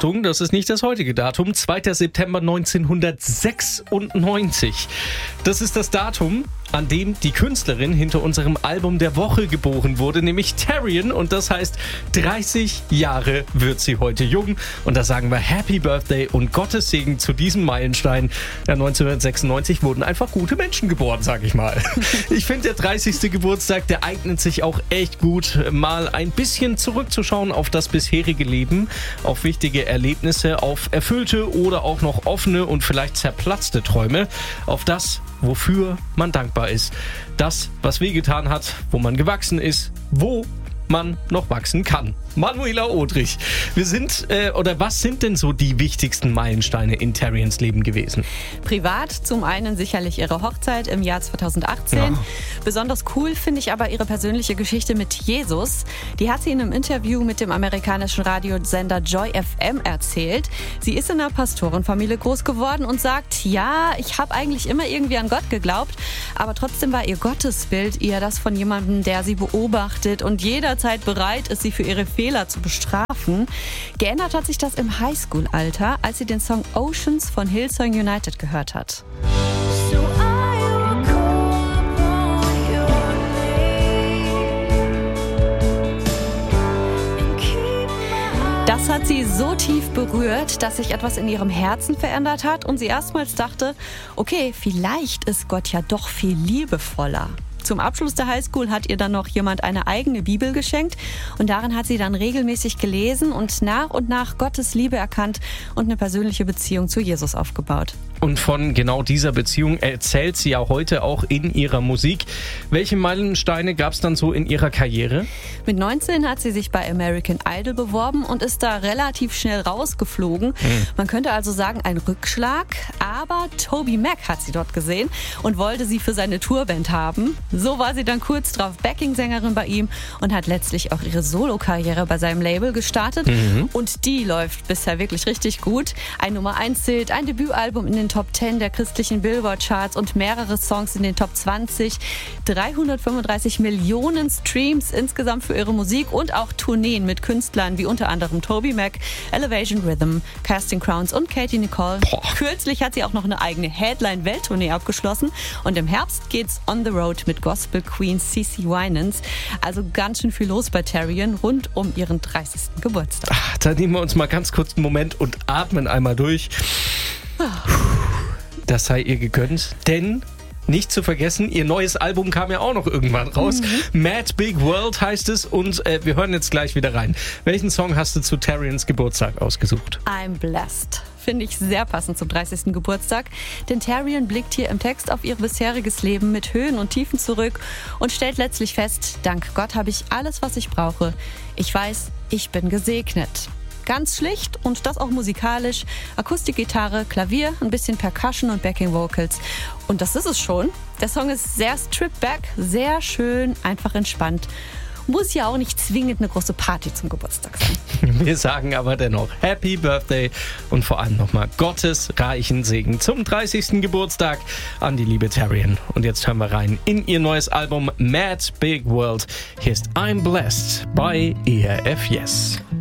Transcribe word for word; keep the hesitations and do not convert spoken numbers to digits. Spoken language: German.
Achtung, das ist nicht das heutige Datum, zweiter September neunzehnhundertsechsundneunzig. Das ist das Datum, an dem die Künstlerin hinter unserem Album der Woche geboren wurde, nämlich Terrian. Und das heißt, dreißig Jahre wird sie heute jung. Und da sagen wir Happy Birthday und Gottes Segen zu diesem Meilenstein. Ja, neunzehnhundertsechsundneunzig wurden einfach gute Menschen geboren, sag ich mal. Ich finde, der dreißigste Geburtstag, der eignet sich auch echt gut, mal ein bisschen zurückzuschauen auf das bisherige Leben, auf wichtige Erlebnisse, auf erfüllte oder auch noch offene und vielleicht zerplatzte Träume, auf das, wofür man dankbar ist. Das, was wehgetan hat, wo man gewachsen ist, wo man noch wachsen kann. Manuela Odrich, wir sind, äh, oder was sind denn so die wichtigsten Meilensteine in Terrians Leben gewesen? Privat zum einen sicherlich ihre Hochzeit im Jahr zweitausendachtzehn. Ja. Besonders cool finde ich aber ihre persönliche Geschichte mit Jesus. Die hat sie in einem Interview mit dem amerikanischen Radiosender Joy F M erzählt. Sie ist in einer Pastorenfamilie groß geworden und sagt, ja, ich habe eigentlich immer irgendwie an Gott geglaubt, aber trotzdem war ihr Gottesbild eher das von jemandem, der sie beobachtet und jederzeit bereit ist, sie für ihre Fehler zu bestrafen. Geändert hat sich das im Highschool-Alter, als sie den Song Oceans von Hillsong United gehört hat. Das hat sie so tief berührt, dass sich etwas in ihrem Herzen verändert hat und sie erstmals dachte, okay, vielleicht ist Gott ja doch viel liebevoller. Zum Abschluss der Highschool hat ihr dann noch jemand eine eigene Bibel geschenkt und darin hat sie dann regelmäßig gelesen und nach und nach Gottes Liebe erkannt und eine persönliche Beziehung zu Jesus aufgebaut. Und von genau dieser Beziehung erzählt sie ja heute auch in ihrer Musik. Welche Meilensteine gab es dann so in ihrer Karriere? Mit neunzehn hat sie sich bei American Idol beworben und ist da relativ schnell rausgeflogen. Hm. Man könnte also sagen, ein Rückschlag. Aber Toby Mac hat sie dort gesehen und wollte sie für seine Tourband haben. So war sie dann kurz drauf Backing-Sängerin bei ihm und hat letztlich auch ihre Solo-Karriere bei seinem Label gestartet. Mhm. Und die läuft bisher wirklich richtig gut. Ein Nummer eins Hit, ein Debütalbum in den Top zehn der christlichen Billboard-Charts und mehrere Songs in den Top zwanzig. dreihundertfünfunddreißig Millionen Streams insgesamt für ihre Musik und auch Tourneen mit Künstlern wie unter anderem Toby Mac, Elevation Rhythm, Casting Crowns und Katie Nicole. Boah. Kürzlich hat sie auch noch eine eigene Headline-Welttournee abgeschlossen und im Herbst geht's on the road mit Gospel Queen CeCe Winans. Also ganz schön viel los bei Terrian rund um ihren dreißigsten Geburtstag. Ach, da nehmen wir uns mal ganz kurz einen Moment und atmen einmal durch. Das sei ihr gegönnt, denn nicht zu vergessen, ihr neues Album kam ja auch noch irgendwann raus. Mhm. Mad Big World heißt es und äh, wir hören jetzt gleich wieder rein. Welchen Song hast du zu Terrians Geburtstag ausgesucht? I'm Blessed. Finde ich sehr passend zum dreißigsten Geburtstag, denn Terrian blickt hier im Text auf ihr bisheriges Leben mit Höhen und Tiefen zurück und stellt letztlich fest, dank Gott habe ich alles, was ich brauche. Ich weiß, ich bin gesegnet. Ganz schlicht und das auch musikalisch. Akustikgitarre, Klavier, ein bisschen Percussion und Backing Vocals. Und das ist es schon. Der Song ist sehr stripped back, sehr schön, einfach entspannt. Muss ja auch nicht zwingend eine große Party zum Geburtstag sein. Wir sagen aber dennoch Happy Birthday und vor allem nochmal Gottes reichen Segen zum dreißigsten Geburtstag an die liebe Terrian. Und jetzt hören wir rein in ihr neues Album Mad Big World. Hier ist I'm Blessed bei E R F Yes.